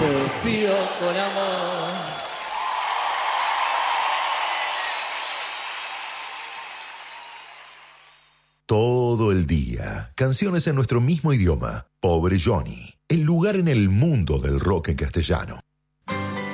Los pido con amor. Todo el día, canciones en nuestro mismo idioma. Pobre Johnny, el lugar en el mundo del rock en castellano.